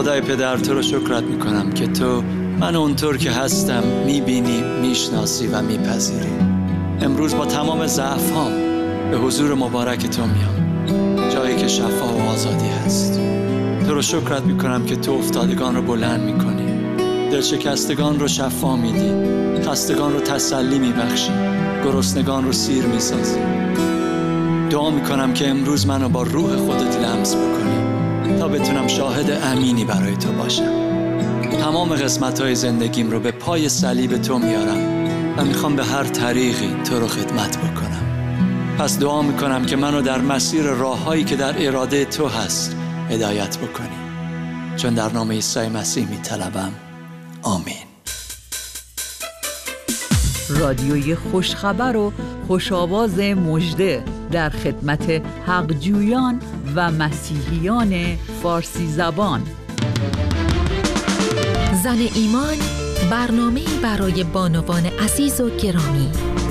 خدای پدر، تو رو شکرت میکنم که تو من اونطور که هستم میبینی، میشناسی و میپذیری. امروز با تمام ضعفام به حضور مبارک تو میام، جایی که شفا و آزادی هست. تو رو شکرت میکنم که تو افتادگان رو بلند میکنی، دلشکستگان رو شفا میدی، خستگان رو تسلی میبخشی، گرسنگان رو سیر میسازی. دعا میکنم که امروز منو با روح خودت لمس بکنی تا بتونم شاهد امینی برای تو باشم. تمام قسمت‌های زندگیم رو به پای صلیب تو میارم و میخوام به هر طریقی تو رو خدمت بکنم. پس دعا میکنم که منو در مسیر راههایی که در اراده تو هست هدایت بکنی، چون در نام عیسی مسیح میطلبم. آمین. رادیوی خوشخبر و خوشآواز مژده در خدمت حقجویان و مسیحیان فارسی زبان. زن ایمان، برنامه‌ای برای بانوان عزیز و گرامی.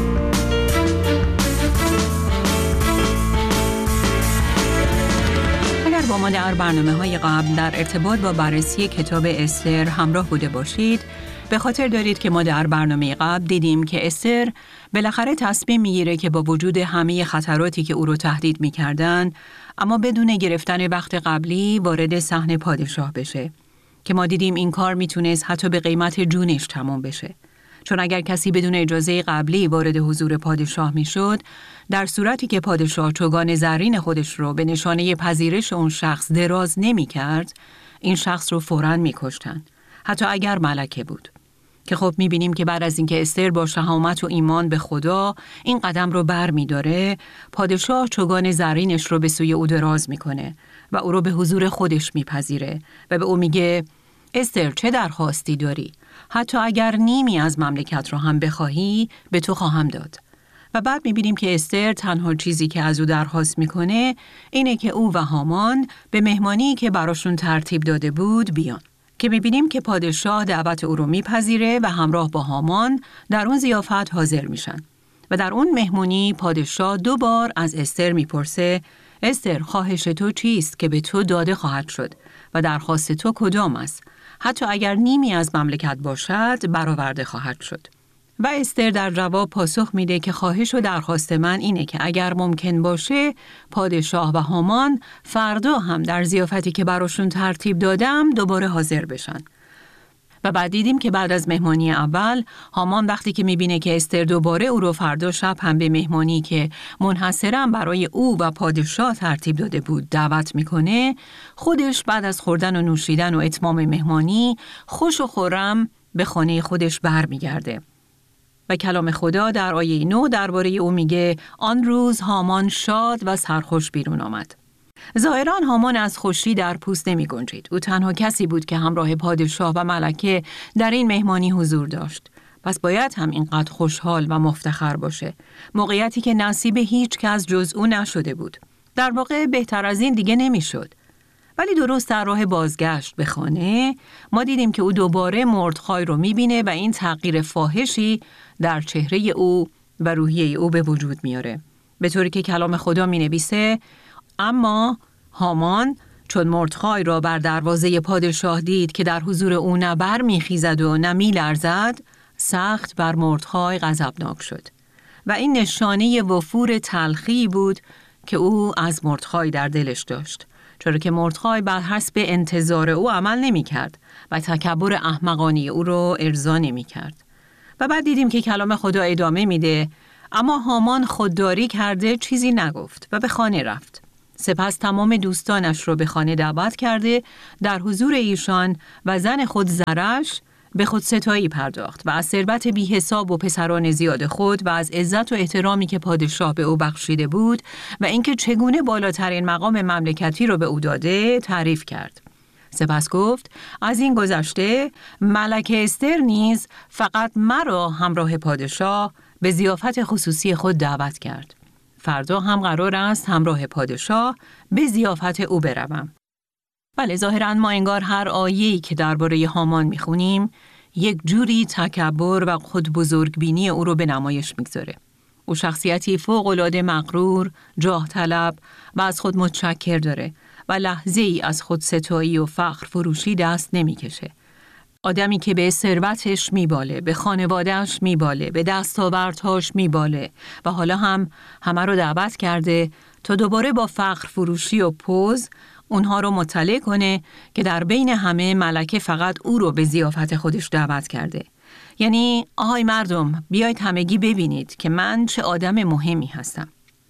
اگر با ما در برنامه‌های قبل در ارتباط با بررسی کتاب استر همراه بوده باشید، به خاطر دارید که ما در برنامه قبل دیدیم که استر بالاخره تصمیم میگیره که با وجود همه خطراتی که او رو تهدید میکردن، اما بدون گرفتن وقت قبلی وارد صحن پادشاه بشه، که ما دیدیم این کار میتونست حتی به قیمت جونش تمام بشه. چون اگر کسی بدون اجازه قبلی وارد حضور پادشاه میشد، در صورتی که پادشاه چوگان زرین خودش رو به نشانه پذیرش اون شخص دراز نمیکرد، این شخص رو فوراً میکشتن، حتی اگر ملکه بود. که خب میبینیم که بعد از اینکه استر با شهامت و ایمان به خدا این قدم رو بر میداره، پادشاه چوگان زرینش رو به سوی او دراز میکنه و او رو به حضور خودش میپذیره و به او میگه استر چه درخواستی داری؟ حتی اگر نیمی از مملکت رو هم بخواهی به تو خواهم داد. و بعد میبینیم که استر تنها چیزی که از او درخواست میکنه اینه که او و هامان به مهمانی که براشون ترتیب داده بود بیان. که می‌بینیم که پادشاه دعوت او رو میپذیره و همراه با هامان در اون ضیافت حاضر میشن. و در اون مهمونی پادشاه 2 بار از استر میپرسه استر، خواهش تو چیست که به تو داده خواهد شد و درخواست تو کدام است؟ حتی اگر نیمی از مملکت باشد برآورده خواهد شد. و استر در جواب پاسخ میده که خواهش و درخواست من اینه که اگر ممکن باشه پادشاه و هامان فردا هم در ضیافتی که براشون ترتیب دادم دوباره حاضر بشن. و بعد دیدیم که بعد از مهمانی اول، هامان وقتی که میبینه که استر دوباره او رو فردا شب هم به مهمانی که منحصراً برای او و پادشاه ترتیب داده بود دعوت میکنه، خودش بعد از خوردن و نوشیدن و اتمام مهمانی خوش و خرم به خانه خودش برمیگرده. و کلام خدا در آیه 9 درباره او میگه آن روز هامان شاد و سرخوش بیرون آمد. ظاهراً هامان از خوشی در پوست نمی گنجید. او تنها کسی بود که همراه پادشاه و ملکه در این مهمانی حضور داشت. پس باید هم اینقدر خوشحال و مفتخر باشه. موقعیتی که نصیب هیچ کس جز او نشده بود. در واقع بهتر از این دیگه نمیشد. ولی درست در راه بازگشت به خانه ما دیدیم که او دوباره مردخای رو میبینه و این تغییر فاحشی در چهره او و روحیه او به وجود میاره. به طوری که کلام خدا مینویسه اما هامان چون مردخای را بر دروازه پادشاه دید که در حضور او نه بر میخیزد و نه میلرزد، سخت بر مردخای غضبناک شد. و این نشانه وفور تلخی بود که او از مردخای در دلش داشت. چرا که مردخای بر حسب انتظار او عمل نمی کرد و تکبر احمقانه او رو ارضا نمی کرد. و بعد دیدیم که کلام خدا ادامه میده اما هامان خودداری کرده چیزی نگفت و به خانه رفت. سپس تمام دوستانش رو به خانه دعوت کرده، در حضور ایشان و زن خود زرش به خود ستایی پرداخت و از ثروت بی حساب و پسران زیاد خود و از عزت و احترامی که پادشاه به او بخشیده بود و اینکه چگونه بالاترین مقام مملکتی رو به او داده تعریف کرد. سپس گفت از این گذشته ملکه استر نیز فقط مرا همراه پادشاه به ضیافت خصوصی خود دعوت کرد. فردا هم قرار است همراه پادشاه به ضیافت او بروم. بله، ظاهراً ما انگار هر آیه‌ای که درباره هامان میخونیم یک جوری تکبر و خود بزرگبینی او رو به نمایش میگذاره. او شخصیتی فوق‌العاده مغرور، جاه طلب و از خود متشکر داره و لحظه ای از خودستایی و فخر فروشی دست نمیکشه. آدمی که به ثروتش میباله، به خانوادهش میباله، به دستاوردهاش میباله و حالا هم همه رو دعوت کرده تا دوباره با فخر فروشی و پوز اونها رو مطلع کنه که در بین همه ملکه فقط او رو به ضیافت خودش دعوت کرده. یعنی آهای مردم، بیایید همگی ببینید که من چه آدم مهمی هستم.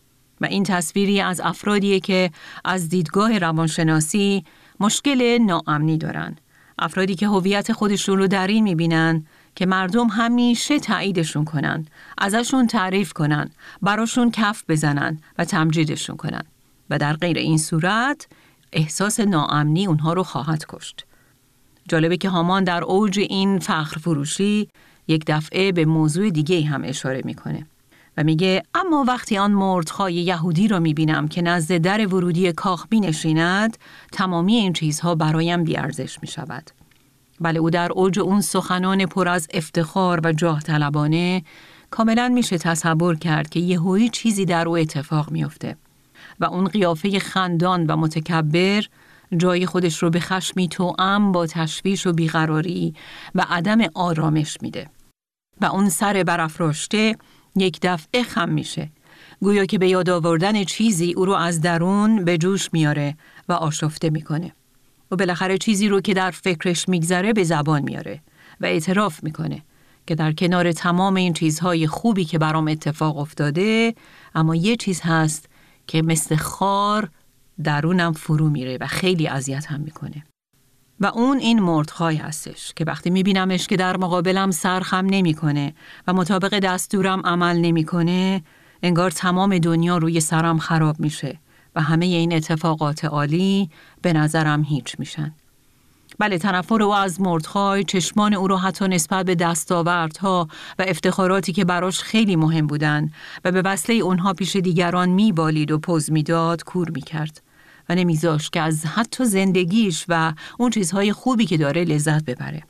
و این تصویری از افرادیه که از دیدگاه روانشناسی مشکل ناامنی دارن. افرادی که هویت خودشون رو در این میبینن که مردم همیشه تاییدشون کنن، ازشون تعریف کنن، براشون کف بزنن و تمجیدشون کنن. و در غیر این صورت احساس ناامنی اونها رو خواهد کشت. جالبه که هامان در اوج این فخر فروشی یک دفعه به موضوع دیگه هم اشاره میکنه و میگه اما وقتی آن مردخای یهودی رو میبینم که نزد در ورودی کاخ بنشیند، تمامی این چیزها برایم بیارزش میشود. بله، او در اوج اون سخنان پر از افتخار و جاه طلبانه کاملا میشه تصور کرد که یهویی چیزی در او اتفاق میفته و اون قیافه خندان و متکبر جای خودش رو به خشمی توأم با تشویش و بیقراری و عدم آرامش میده و اون سر برافراشته یک دفعه خم میشه، گویا که به یاد آوردن چیزی او رو از درون به جوش میاره و آشفته میکنه و بالاخره چیزی رو که در فکرش میگذره به زبان میاره و اعتراف میکنه که در کنار تمام این چیزهای خوبی که برام اتفاق افتاده، اما یه چیز هست که مثل خار درونم فرو میره و خیلی اذیت هم میکنه. و اون این مردخای هستش که وقتی میبینمش که در مقابلم سرخم نمیکنه و مطابق دستورم عمل نمیکنه، انگار تمام دنیا روی سرم خراب میشه و همه این اتفاقات عالی به نظرم هیچ میشن. بله، تنفر او از مردخای چشمان او رو حتی نسبت به دستاوردها و افتخاراتی که براش خیلی مهم بودن و به وسیله اونها پیش دیگران میبالید و پوز میداد کور میکرد و نمیذاشت که از حتی زندگیش و اون چیزهای خوبی که داره لذت ببره.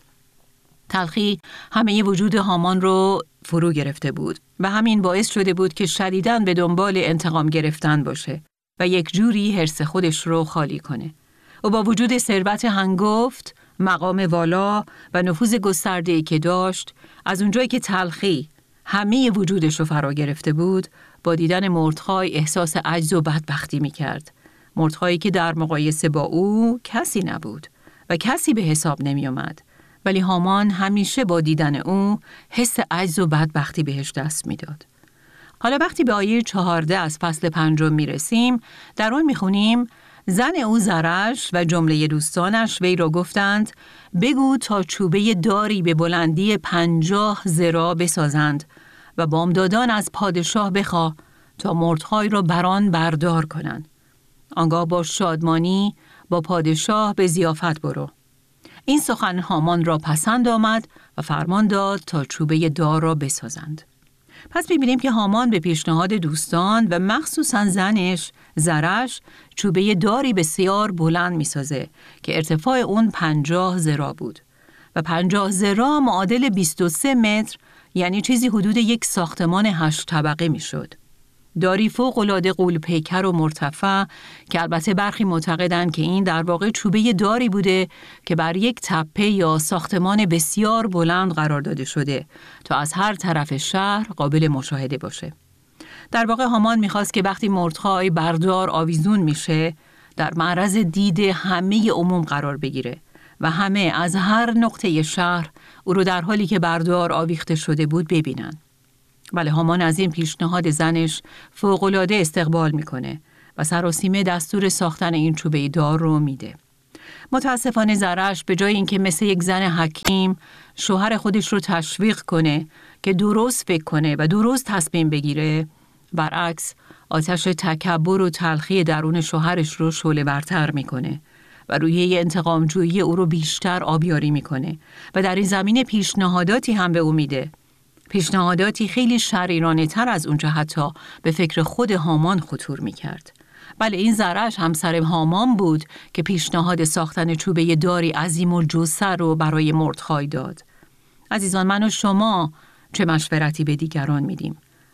تلخی همه وجود هامان رو فرو گرفته بود و همین باعث شده بود که شدیداً به دنبال انتقام گرفتن باشه و یک جوری حرص خودش رو خالی کنه. و با وجود ثروت هنگفت، مقام والا و نفوذ گسترده‌ای که داشت، از اونجایی که تلخی همه وجودش رو فرا گرفته بود، با دیدن مردخای احساس عجز و بدبختی می‌کرد. مردخایی که در مقایسه با او کسی نبود و کسی به حساب نمی اومد، ولی هامان همیشه با دیدن او حس عجز و بدبختی بهش دست میداد. حالا وقتی به آیه 14 از فصل 5 میرسیم، در اون میخونیم زن او زرش و جمله دوستانش وی را گفتند بگو تا چوبه داری به بلندی 50 ذراع بسازند و بامدادان از پادشاه بخواه تا مردخای را بران بردار کنند. آنگاه با شادمانی با پادشاه به ضیافت برو. این سخن هامان را پسند آمد و فرمان داد تا چوبه دار را بسازند. پس می‌بینیم که هامان به پیشنهاد دوستان و مخصوصاً زنش زرش چوبه داری بسیار بلند می‌سازه که ارتفاع اون 50 ذراع بود و 50 ذراع معادل 23 متر، یعنی چیزی حدود یک ساختمان 8 طبقه می‌شد. داری فوق‌العاده غول‌پیکر و مرتفع که البته برخی معتقدند که این در واقع چوبه داری بوده که بر یک تپه یا ساختمان بسیار بلند قرار داده شده تا از هر طرف شهر قابل مشاهده باشه. در واقع هامان میخواست که وقتی مردخای بردار آویزون میشه در معرض دید همه عموم قرار بگیره و همه از هر نقطه شهر او رو در حالی که بردار آویخته شده بود ببینن. بله، هامان از این پیشنهاد زنش فوق‌العاده استقبال میکنه و سراسیمه دستور ساختن این چوبه دار رو میده. متاسفانه زرش به جای اینکه مثل یک زن حکیم شوهر خودش رو تشویق کنه که درست فکر کنه و درست تصمیم بگیره، برعکس آتش تکبر و تلخی درون شوهرش رو شعله‌ورتر میکنه و روحیه انتقامجویی او رو بیشتر آبیاری میکنه و در این زمینه پیشنهاداتی هم به او میده. پیشنهاداتی خیلی شریرانه تر از اونجا حتی به فکر خود هامان خطور میکرد. بله، این زرش همسر هامان بود که پیشنهاد ساختن چوبه داری عظیم الجثه رو برای مردخای داد. عزیزان، من و شما چه مشورتی به دیگران میدیم؟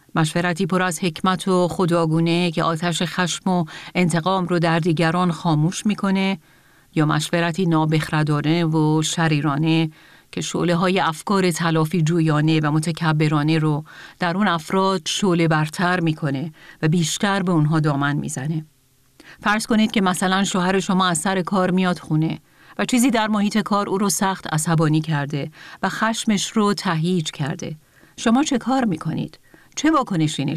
مشورتی پر از حکمت و خداگونه که آتش خشم و انتقام رو در دیگران خاموش میکنه، یا مشورتی نابخردانه و شریرانه که شعله‌های افکار تلافی جویانه و متکبرانه رو در اون افراد شعله برتر میکنه و بیشتر به اونها دامن میزنه. فرض کنید که مثلا شوهر شما از سر کار میاد خونه و چیزی در محیط کار او رو سخت عصبانی کرده و خشمش رو تهییج کرده. شما چه کار میکنید؟ چه واکنشی